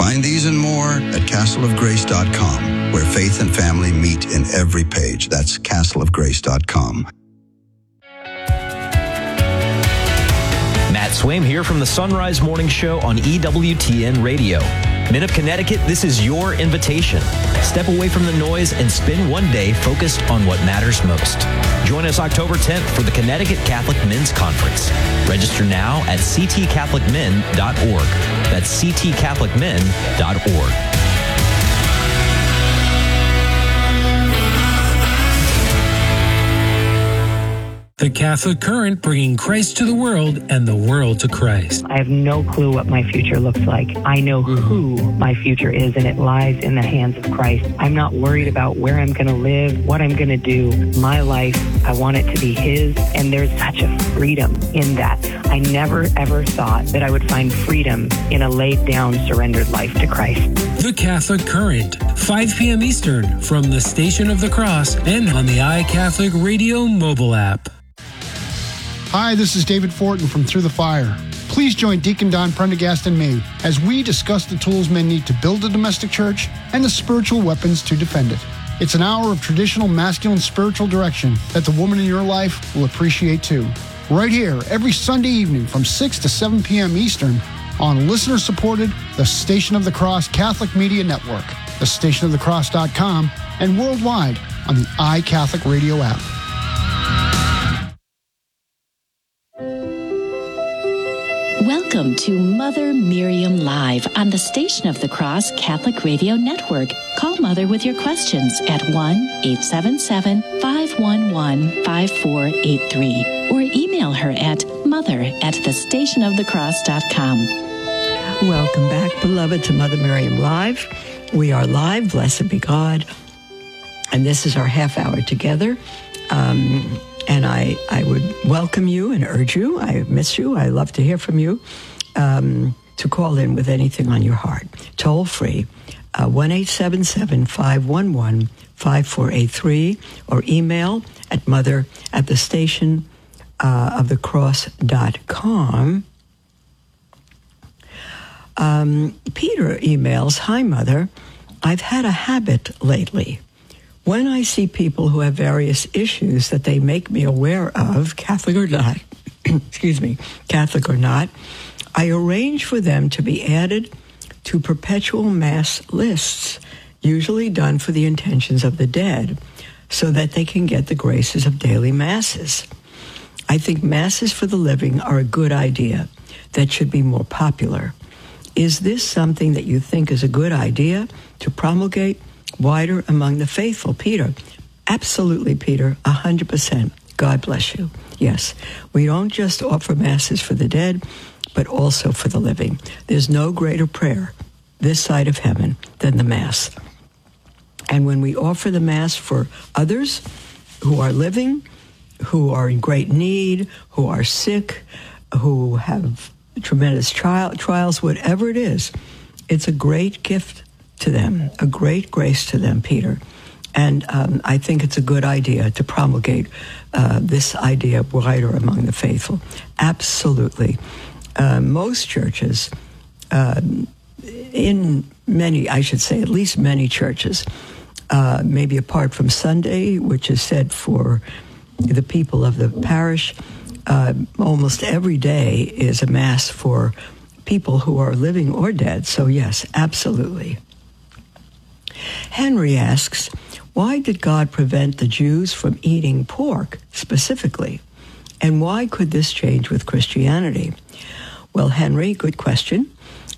Find these and more at castleofgrace.com, where faith and family meet in every page. That's castleofgrace.com. Matt Swaim here from the Sunrise Morning Show on EWTN Radio. Men of Connecticut, this is your invitation. Step away from the noise and spend one day focused on what matters most. Join us October 10th for the Connecticut Catholic Men's Conference. Register now at ctcatholicmen.org. That's ctcatholicmen.org. The Catholic Current, bringing Christ to the world and the world to Christ. I have no clue what my future looks like. I know who my future is, and it lies in the hands of Christ. I'm not worried about where I'm going to live, what I'm going to do. My life, I want it to be His, and there's such a freedom in that. I never, ever thought that I would find freedom in a laid-down, surrendered life to Christ. The Catholic Current, 5 p.m. Eastern, from the Station of the Cross and on the iCatholic Radio mobile app. Hi, this is David Fortin from Through the Fire. Please join Deacon Don Prendergast and me as we discuss the tools men need to build a domestic church and the spiritual weapons to defend it. It's an hour of traditional masculine spiritual direction that the woman in your life will appreciate too. Right here, every Sunday evening from 6 to 7 p.m. Eastern on listener-supported The Station of the Cross Catholic Media Network, thestationofthecross.com, and worldwide on the iCatholic Radio app. Welcome to Mother Miriam Live on the Station of the Cross Catholic Radio Network. Call Mother with your questions at 1-877-511-5483 or email her at mother@thestationofthecross.com. Welcome back, beloved, to Mother Miriam Live. We are live, blessed be God. And this is our half hour together. And I would welcome you and urge you. I miss you. I love to hear from you. To call in with anything on your heart. Toll free, 1-877-511-5483, or email at mother@thestationofthecross.com. Peter emails, "Hi, Mother. I've had a habit lately. When I see people who have various issues that they make me aware of, Catholic or not, Catholic or not, I arrange for them to be added to perpetual Mass lists, usually done for the intentions of the dead, so that they can get the graces of daily Masses. I think Masses for the living are a good idea that should be more popular. Is this something that you think is a good idea to promulgate wider among the faithful?" Peter, absolutely, Peter, 100%. God bless you. Yes, we don't just offer Masses for the dead, but also for the living. There's no greater prayer this side of heaven than the Mass. And when we offer the Mass for others who are living, who are in great need, who are sick, who have tremendous trials, whatever it is, it's a great gift to them, a great grace to them, Peter. And I think it's a good idea to promulgate this idea wider among the faithful. Absolutely. Most churches, in many, I should say, at least many churches, maybe apart from Sunday, which is said for the people of the parish, almost every day is a Mass for people who are living or dead. So yes, absolutely. Henry asks, why did God prevent the Jews from eating pork specifically? And why could this change with Christianity? Well, Henry, good question.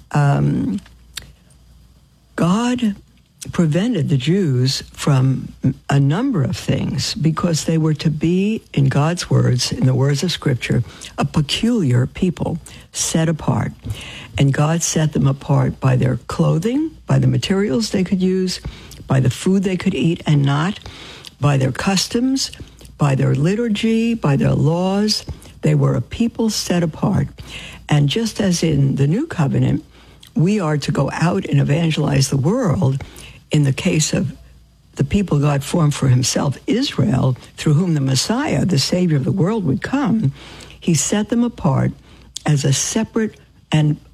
God prevented the Jews from a number of things because they were to be, in God's words, in the words of Scripture, a peculiar people, set apart. And God set them apart by their clothing, by the materials they could use, by the food they could eat and not, by their customs, by their liturgy, by their laws. They were a people set apart. And just as in the New Covenant, we are to go out and evangelize the world. In the case of the people God formed for himself, Israel, through whom the Messiah, the Savior of the world, would come, he set them apart as a separate and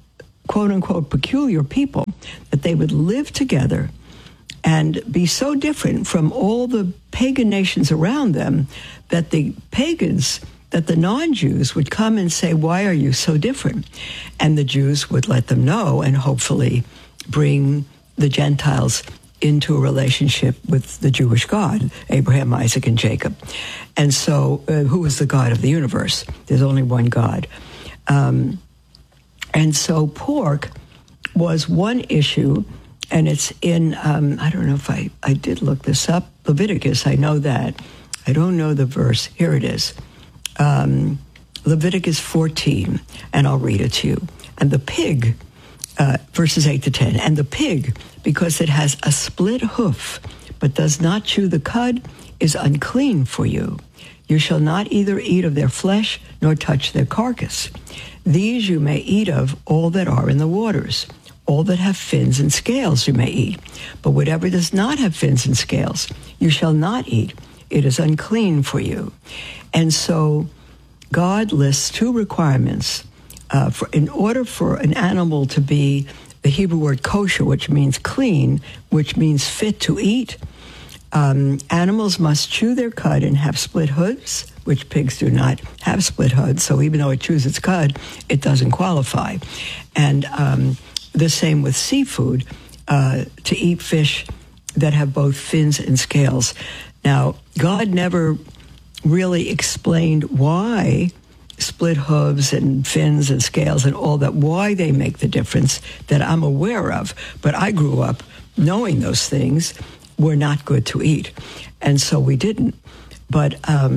quote-unquote peculiar people, that they would live together and be so different from all the pagan nations around them that the pagans, that the non-Jews would come and say, why are you so different? And the Jews would let them know and hopefully bring the Gentiles into a relationship with the Jewish God, Abraham, Isaac, and Jacob. And so, who is the God of the universe? There's only one God. And so pork was one issue, and it's in, I don't know if I did look this up, Leviticus, I know that. I don't know the verse. Here it is. Leviticus 14, and I'll read it to you. And the pig, verses 8 to 10, and the pig, because it has a split hoof, but does not chew the cud, is unclean for you. You shall not either eat of their flesh, nor touch their carcass. These you may eat of all that are in the waters. All that have fins and scales you may eat. But whatever does not have fins and scales, you shall not eat. It is unclean for you. And so God lists two requirements. In order for an animal to be, the Hebrew word kosher, which means clean, which means fit to eat, animals must chew their cud and have split hooves, which pigs do not have split hooves. So even though it chews its cud, it doesn't qualify. And the same with seafood, to eat fish that have both fins and scales. Now, God never really explained why split hooves and fins and scales and all that, why they make the difference that I'm aware of. But I grew up knowing those things were not good to eat. And so we didn't. But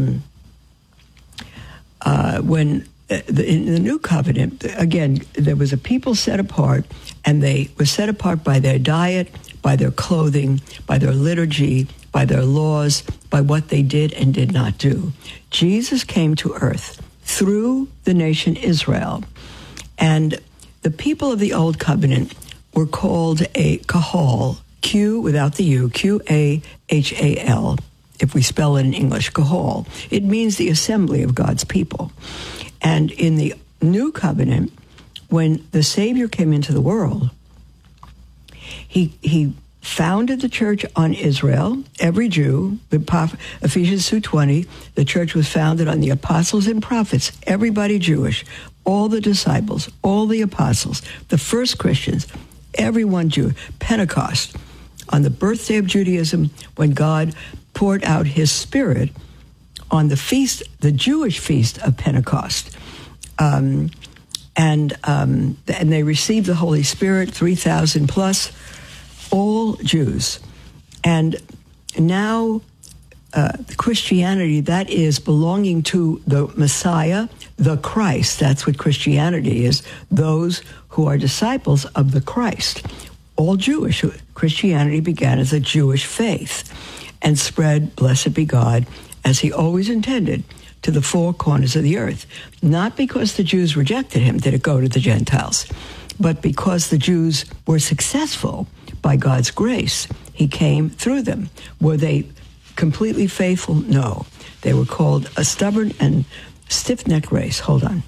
when in the New Covenant, again, there was a people set apart, and they were set apart by their diet, by their clothing, by their liturgy, by their laws, by what they did and did not do. Jesus came to earth through the nation Israel, and the people of the Old Covenant were called a kahal, Q without the U, Q-A-H-A-L, if we spell it in English, kahal. It means the assembly of God's people. And in the New Covenant, when the Savior came into the world, he founded the church on Israel, every Jew, Ephesians 2:20, the church was founded on the apostles and prophets, everybody Jewish, all the disciples, all the apostles, the first Christians, everyone Jew, Pentecost, on the birthday of Judaism, when God poured out his Spirit on the feast, the Jewish feast of Pentecost. And they received the Holy Spirit, 3,000 plus, all Jews. And now Christianity, that is belonging to the Messiah, the Christ. That's what Christianity is, those who are disciples of the Christ. All Jewish. Christianity began as a Jewish faith and spread, blessed be God, as he always intended, to the four corners of the earth. Not because the Jews rejected him did it go to the Gentiles, but because the Jews were successful by God's grace. He came through them. Were they completely faithful? No. They were called a stubborn and stiff-necked race. Hold on.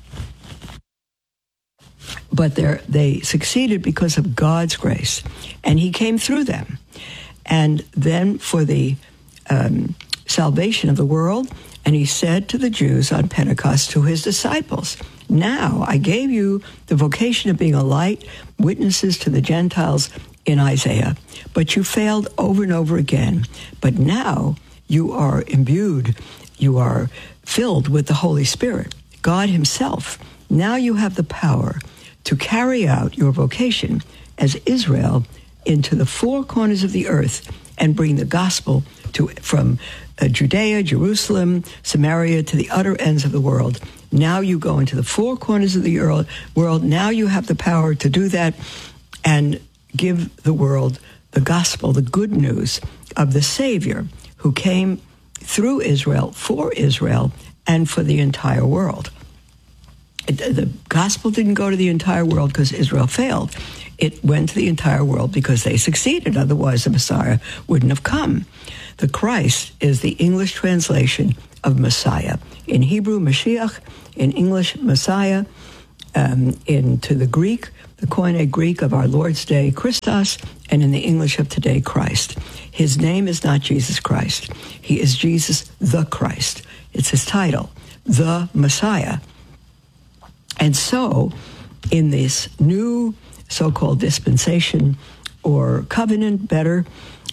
But they succeeded because of God's grace, and he came through them. And then for the salvation of the world, and he said to the Jews on Pentecost, to his disciples, now I gave you the vocation of being a light, witnesses to the Gentiles in Isaiah, but you failed over and over again. But now you are imbued, you are filled with the Holy Spirit, God himself. Now you have the power to carry out your vocation as Israel into the four corners of the earth and bring the gospel from Judea, Jerusalem, Samaria, to the utter ends of the world. Now you go into the four corners of the world. Now you have the power to do that and give the world the gospel, the good news of the Savior who came through Israel, for Israel, and for the entire world. The gospel didn't go to the entire world because Israel failed. It went to the entire world because they succeeded. Otherwise, the Messiah wouldn't have come. The Christ is the English translation of Messiah. In Hebrew, Mashiach. In English, Messiah. into the Greek, the Koine Greek of our Lord's Day, Christos, and in the English of today, Christ. His name is not Jesus Christ. He is Jesus the Christ. It's his title, the Messiah. And so, in this new so-called dispensation or covenant, better,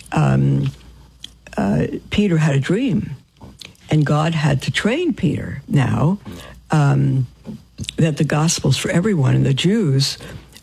Peter had a dream, and God had to train Peter now that the gospel's for everyone, and the Jews.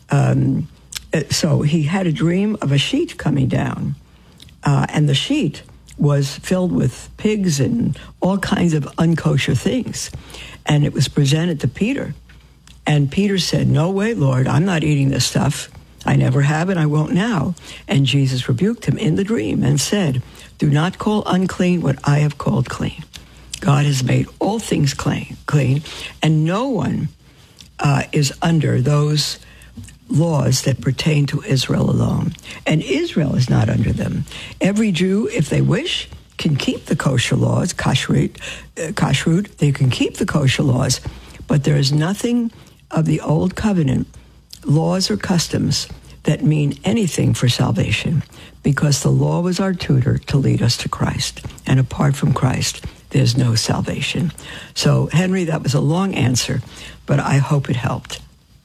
So he had a dream of a sheet coming down, and the sheet was filled with pigs and all kinds of unkosher things, and it was presented to Peter. And Peter said, "No way, Lord, I'm not eating this stuff. I never have and I won't now." And Jesus rebuked him in the dream and said, "Do not call unclean what I have called clean." God has made all things clean, and no one is under those laws that pertain to Israel alone. And Israel is not under them. Every Jew, if they wish, can keep the kosher laws, kashrut, they can keep the kosher laws, but there is nothing of the old covenant laws or customs that mean anything for salvation, because the law was our tutor to lead us to Christ. And apart from Christ, there's no salvation. So, Henry, that was a long answer, but I hope it helped.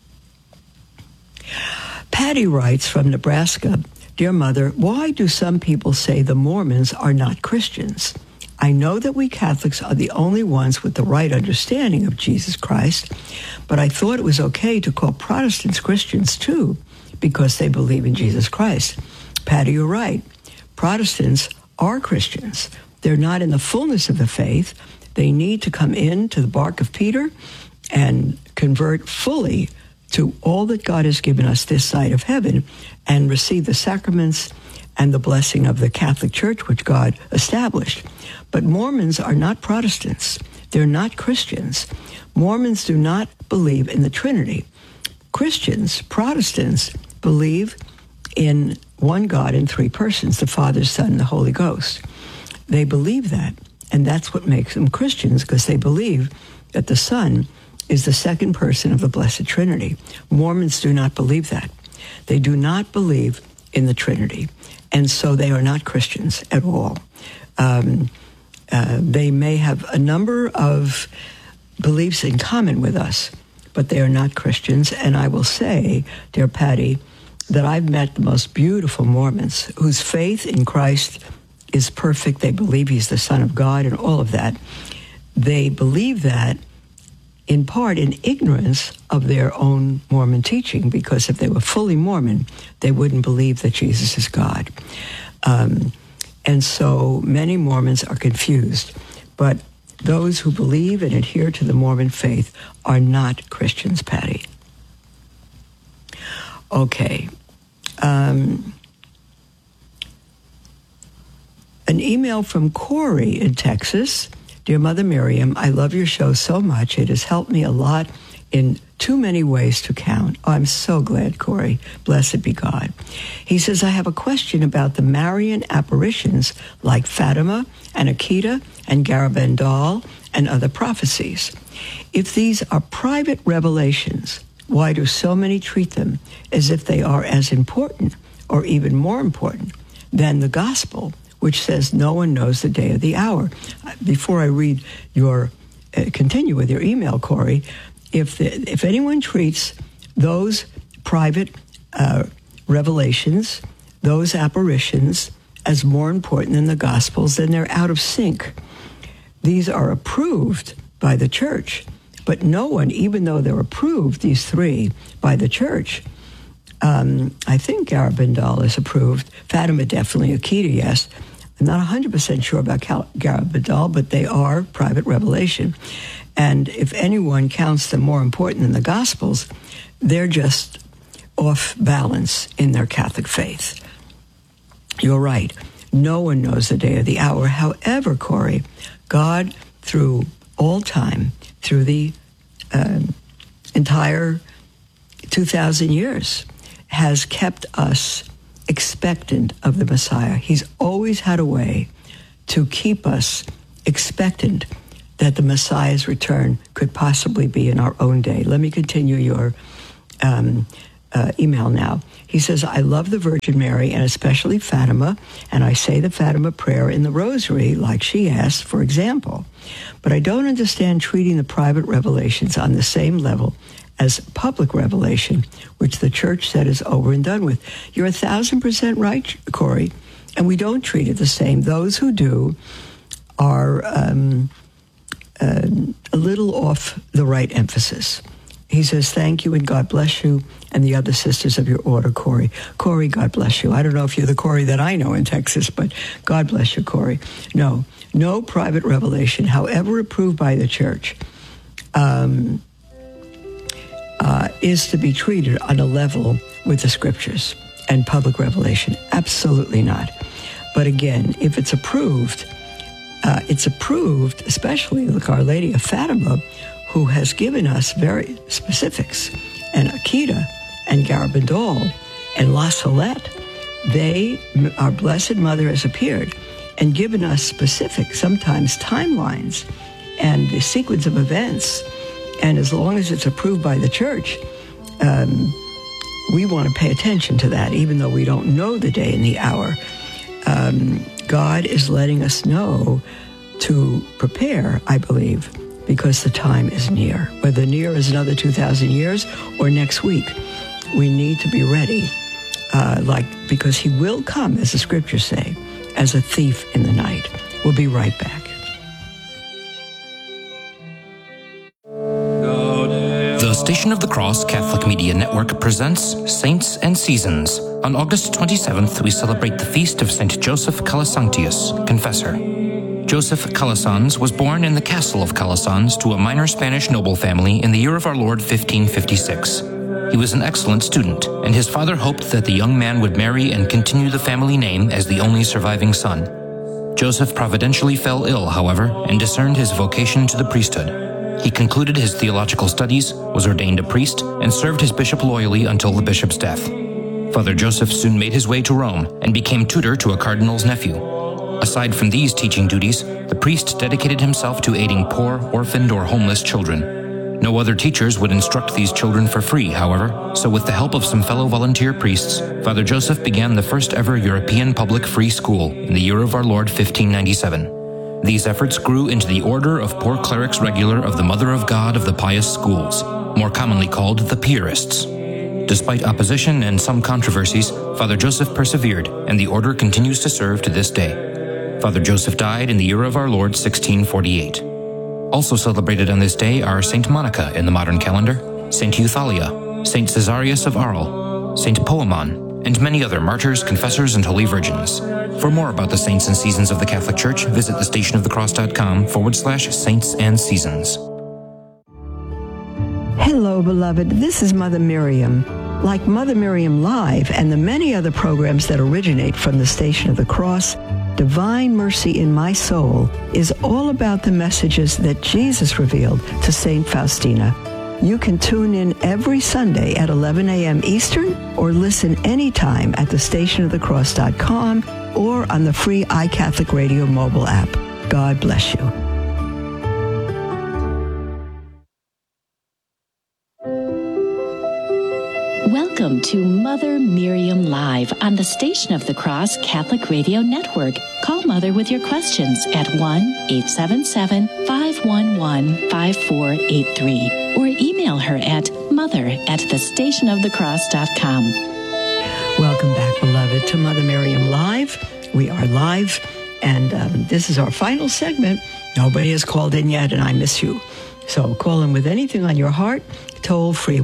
Patty writes from Nebraska, "Dear Mother, why do some people say the Mormons are not Christians? I know that we Catholics are the only ones with the right understanding of Jesus Christ, but I thought it was okay to call Protestants Christians too, because they believe in Jesus Christ." Patty, you're right. Protestants are Christians. They're not in the fullness of the faith. They need to come into the bark of Peter and convert fully to all that God has given us this side of heaven and receive the sacraments and the blessing of the Catholic Church, which God established. But Mormons are not Protestants. They're not Christians. Mormons do not believe in the Trinity. Christians, Protestants, believe in one God in three persons, the Father, Son, and the Holy Ghost. They believe that, and that's what makes them Christians, because they believe that the Son is the second person of the Blessed Trinity. Mormons do not believe that. They do not believe in the Trinity, and so they are not Christians at all. They may have a number of beliefs in common with us, but they are not Christians. And I will say, dear Patty, that I've met the most beautiful Mormons whose faith in Christ is perfect. They believe he's the Son of God and all of that. They believe that in part in ignorance of their own Mormon teaching, because if they were fully Mormon, they wouldn't believe that Jesus is God. And so many Mormons are confused. But those who believe and adhere to the Mormon faith are not Christians, Patty. Okay. An email from Corey in Texas. "Dear Mother Miriam, I love your show so much. It has helped me a lot in too many ways to count." Oh, I'm so glad, Corey. Blessed be God. He says, "I have a question about the Marian apparitions like Fatima and Akita and Garabandal and other prophecies. If these are private revelations, why do so many treat them as if they are as important or even more important than the gospel, which says no one knows the day or the hour?" Before I read your, continue with your email, Corey, if anyone treats those private revelations, those apparitions, as more important than the Gospels, then they're out of sync. These are approved by the church, but no one, even though they're approved, these three, by the church, I think Garabandal is approved, Fatima definitely, Akita, yes. I'm not 100% sure about Garabandal, but they are private revelation. And if anyone counts them more important than the Gospels, they're just off balance in their Catholic faith. You're right. No one knows the day or the hour. However, Corey, God, through all time, through the entire 2,000 years, has kept us expectant of the Messiah. He's always had a way to keep us expectant that the Messiah's return could possibly be in our own day. Let me continue your email now. He says, I love the Virgin Mary and especially Fatima, and I say the Fatima prayer in the rosary like she asked, for example. But I don't understand treating the private revelations on the same level as public revelation, which the church said is over and done with. You're 1,000% right, Corey, and we don't treat it the same. Those who do are a little off the right emphasis. He says, thank you and God bless you and the other sisters of your order, Corey. Corey, God bless you. I don't know if you're the Corey that I know in Texas, but God bless you, Corey. No private revelation, however approved by the church, is to be treated on a level with the scriptures and public revelation. Absolutely not. But again, if it's approved, especially like Our Lady of Fatima, who has given us very specifics, and Akita and Garabandal and La Salette. Our Blessed Mother has appeared and given us specific, sometimes timelines and the sequence of events. And as long as it's approved by the church, we want to pay attention to that, even though we don't know the day and the hour. God is letting us know to prepare, I believe, because the time is near. Whether near is another 2,000 years or next week, we need to be ready, because he will come, as the scriptures say, as a thief in the night. We'll be right back. The Station of the Cross Catholic Media Network presents Saints and Seasons. On August 27th, we celebrate the feast of St. Joseph Calasanctius, Confessor. Joseph Calasanz was born in the castle of Calasanz to a minor Spanish noble family in the year of our Lord 1556. He was an excellent student, and his father hoped that the young man would marry and continue the family name as the only surviving son. Joseph providentially fell ill, however, and discerned his vocation to the priesthood. He concluded his theological studies, was ordained a priest, and served his bishop loyally until the bishop's death. Father Joseph soon made his way to Rome and became tutor to a cardinal's nephew. Aside from these teaching duties, the priest dedicated himself to aiding poor, orphaned, or homeless children. No other teachers would instruct these children for free, however, so with the help of some fellow volunteer priests, Father Joseph began the first ever European public free school in the year of our Lord 1597. These efforts grew into the Order of Poor Clerics Regular of the Mother of God of the Pious Schools, more commonly called the Piarists. Despite opposition and some controversies, Father Joseph persevered, and the order continues to serve to this day. Father Joseph died in the year of our Lord 1648. Also celebrated on this day are Saint Monica in the modern calendar, Saint Euthalia, Saint Caesarius of Arles, Saint Poemon, and many other martyrs, confessors, and holy virgins. For more about the saints and seasons of the Catholic Church, visit thestationofthecross.com/saints and seasons. Hello, beloved. This is Mother Miriam. Like Mother Miriam Live and the many other programs that originate from the Station of the Cross, Divine Mercy in My Soul is all about the messages that Jesus revealed to St. Faustina. You can tune in every Sunday at 11 a.m. Eastern or listen anytime at thestationofthecross.com or on the free iCatholic Radio mobile app. God bless you. Welcome to Mother Miriam Live on the Station of the Cross Catholic Radio Network. Call Mother with your questions at 1-877-511-5483 or email her at mother@thestationofthecross.com. Welcome back, beloved, to Mother Miriam Live. We are live, and this is our final segment. Nobody has called in yet, and I miss you. So call in with anything on your heart. Toll free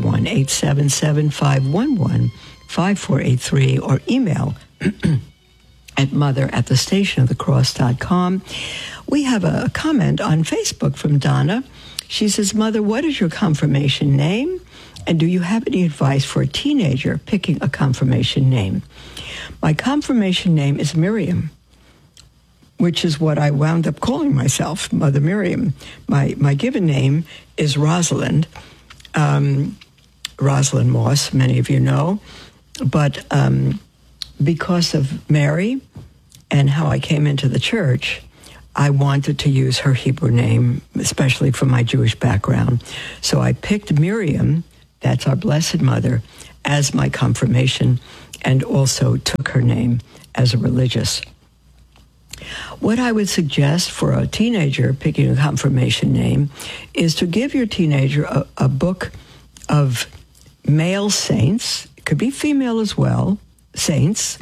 1-877-511-5483 or email at mother@thestationofthecross.com. We have a comment on Facebook from Donna. She says, Mother, what is your confirmation name? And do you have any advice for a teenager picking a confirmation name? My confirmation name is Miriam, which is what I wound up calling myself, Mother Miriam. My given name is Rosalind. Rosalind Moss, many of you know. But because of Mary and how I came into the church, I wanted to use her Hebrew name, especially from my Jewish background. So I picked Miriam, that's our Blessed Mother, as my confirmation, and also took her name as a religious. What I would suggest for a teenager picking a confirmation name is to give your teenager a book of male saints, it could be female as well, saints,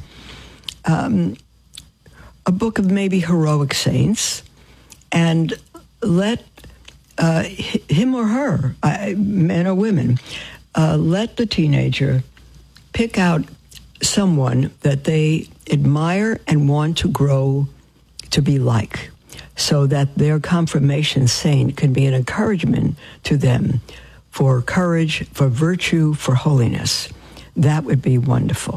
a book of maybe heroic saints, and let him or her, men or women, let the teenager pick out someone that they admire and want to grow to be like, so that their confirmation saint can be an encouragement to them for courage, for virtue, for holiness. That would be wonderful.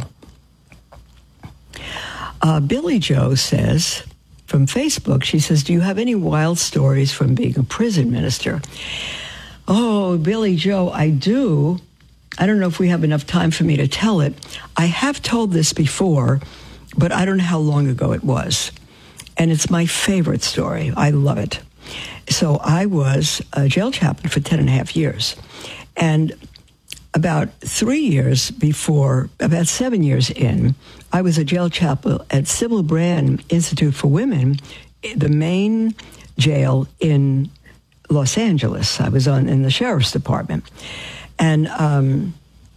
Billy Joe says, from Facebook, she says, do you have any wild stories from being a prison minister? Oh, Billy Joe, I do. I don't know if we have enough time for me to tell it. I have told this before, but I don't know how long ago it was. And it's my favorite story. I love it. So I was a jail chaplain for 10 and a half years. And about 3 years before, about 7 years in, I was a jail chaplain at Sybil Brand Institute for Women, the main jail in Los Angeles. I was in the sheriff's department. And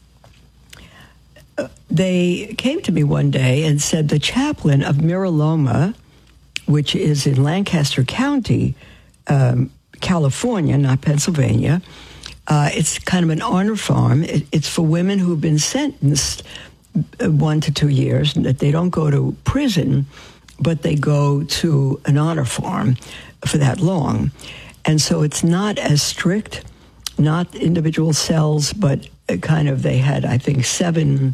they came to me one day and said the chaplain of Mira Loma, which is in Lancaster County, California, not Pennsylvania, it's kind of an honor farm. It's for women who've been sentenced 1 to 2 years, that they don't go to prison, but they go to an honor farm for that long. And so it's not as strict, not individual cells, but kind of, they had, I think, 7,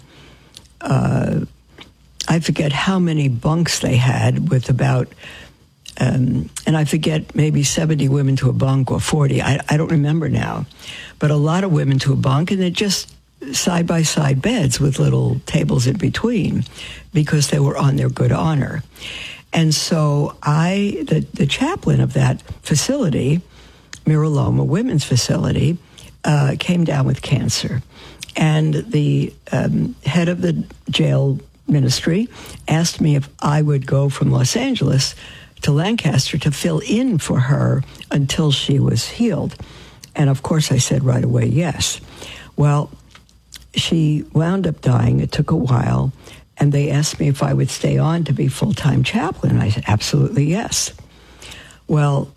I forget how many bunks they had with about, and I forget, maybe 70 women to a bunk or 40. I don't remember now. But a lot of women to a bunk, and they're just side-by-side beds with little tables in between because they were on their good honor. And so the chaplain of that facility, Mira Loma Women's Facility, came down with cancer. And the head of the jail ministry asked me if I would go from Los Angeles to Lancaster to fill in for her until she was healed. And of course I said right away, yes. Well, she wound up dying. It took a while. And they asked me if I would stay on to be full-time chaplain. I said, absolutely yes. Well,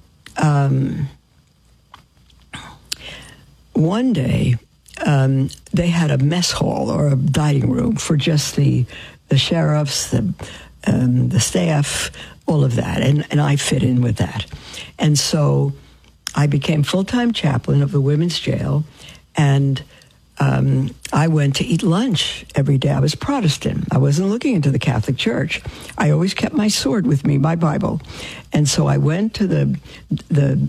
one day, they had a mess hall or a dining room for just the sheriffs, the staff, all of that. And I fit in with that. And so I became full-time chaplain of the women's jail. And I went to eat lunch every day. I was Protestant. I wasn't looking into the Catholic Church. I always kept my sword with me, my Bible. And so I went to the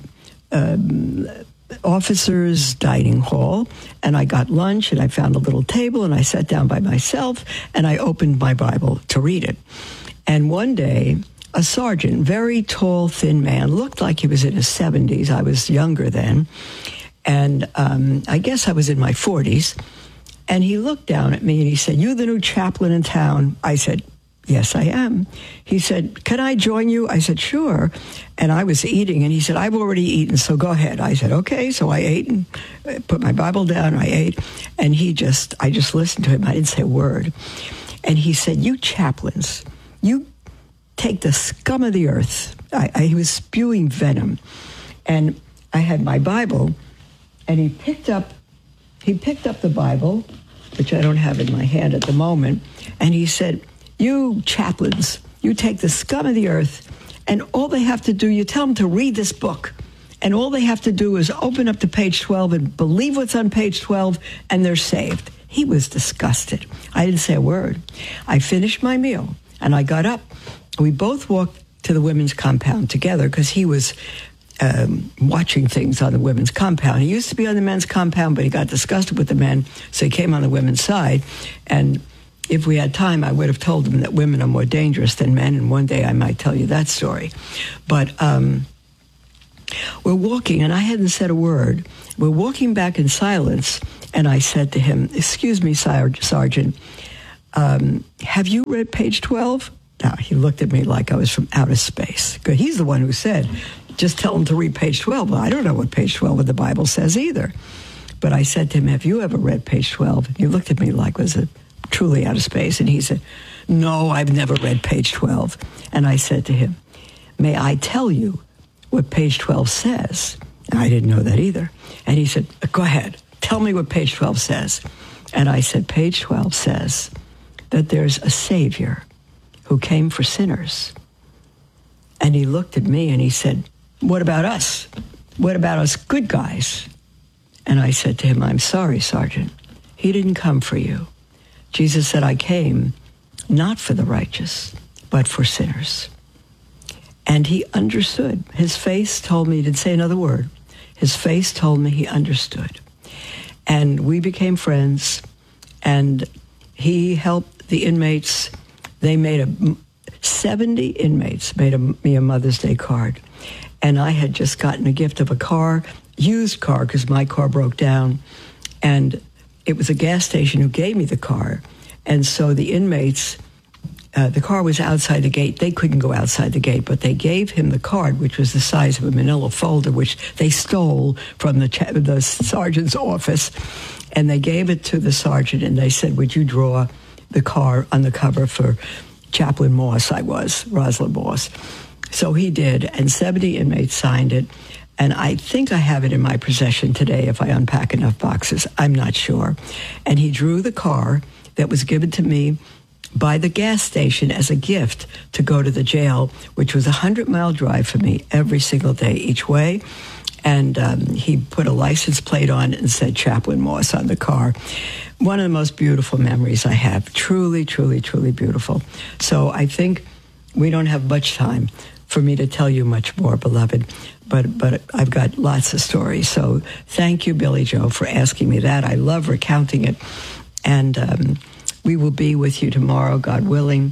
officers' dining hall, and I got lunch, and I found a little table, and I sat down by myself, and I opened my Bible to read it. And one day, a sergeant, very tall, thin man, looked like he was in his 70s. I was younger then. And I guess I was in my 40s. And he looked down at me and he said, "You the new chaplain in town?" I said, "Yes, I am." He said, "Can I join you?" I said, "Sure." And I was eating, and he said, "I've already eaten, so go ahead." I said, "Okay." So I ate and put my Bible down, I ate. And I just listened to him. I didn't say a word. And he said, "You chaplains, you take the scum of the earth." He was spewing venom. And I had my Bible. And he picked up the Bible, which I don't have in my hand at the moment, and he said, "You chaplains, you take the scum of the earth, and all they have to do, you tell them to read this book, and all they have to do is open up to page 12 and believe what's on page 12, and they're saved." He was disgusted. I didn't say a word. I finished my meal, and I got up. We both walked to the women's compound together because he was watching things on the women's compound. He used to be on the men's compound, but he got disgusted with the men, so he came on the women's side. And if we had time, I would have told him that women are more dangerous than men, and one day I might tell you that story. But we're walking, and I hadn't said a word. We're walking back in silence, and I said to him, "Excuse me, Sergeant, have you read page 12? Now, he looked at me like I was from outer space. Good. He's the one who said, just tell him to read page 12. Well, I don't know what page 12 of the Bible says either. But I said to him, have you ever read page 12? He looked at me like was it truly out of space. And he said, no, I've never read page 12. And I said to him, may I tell you what page 12 says? And I didn't know that either. And he said, go ahead, tell me what page 12 says. And I said, page 12 says that there's a Savior who came for sinners. And he looked at me and he said, what about us? What about us good guys? And I said to him, I'm sorry, Sergeant. He didn't come for you. Jesus said, I came not for the righteous, but for sinners. And he understood. His face told me, he didn't say another word. His face told me he understood. And we became friends, and he helped the inmates. They made 70 inmates made me a Mother's Day card. And I had just gotten a gift of a car, used car, because my car broke down. And it was a gas station who gave me the car. And so the inmates, the car was outside the gate. They couldn't go outside the gate, but they gave him the card, which was the size of a manila folder, which they stole from the sergeant's office. And they gave it to the sergeant, and they said, would you draw the car on the cover for Chaplain Moss? I was, Rosalind Moss. So he did, and 70 inmates signed it. And I think I have it in my possession today if I unpack enough boxes. I'm not sure. And he drew the car that was given to me by the gas station as a gift to go to the jail, which was a 100-mile drive for me every single day each way. And he put a license plate on it and said Chaplain Moss on the car. One of the most beautiful memories I have. Truly, truly, truly beautiful. So I think we don't have much time for me to tell you much more, beloved. But I've got lots of stories. So thank you, Billy Joe, for asking me that. I love recounting it. And we will be with you tomorrow, God willing.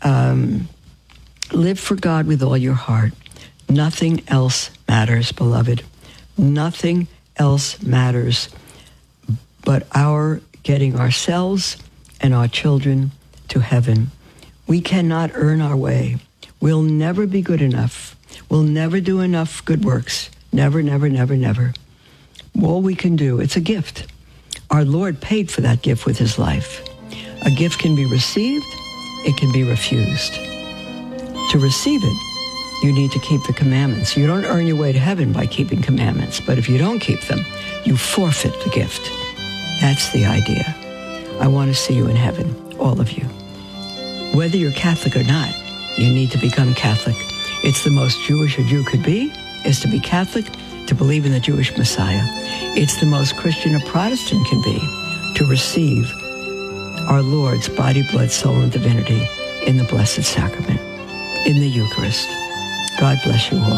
Live for God with all your heart. Nothing else matters, beloved. Nothing else matters but our getting ourselves and our children to heaven. We cannot earn our way. We'll never be good enough. We'll never do enough good works. Never, never, never, never. All we can do, it's a gift. Our Lord paid for that gift with his life. A gift can be received, it can be refused. To receive it, you need to keep the commandments. You don't earn your way to heaven by keeping commandments, but if you don't keep them, you forfeit the gift. That's the idea. I want to see you in heaven, all of you. Whether you're Catholic or not, you need to become Catholic. It's the most Jewish a Jew could be, is to be Catholic, to believe in the Jewish Messiah. It's the most Christian a Protestant can be, to receive our Lord's body, blood, soul, and divinity in the Blessed Sacrament, in the Eucharist. God bless you all.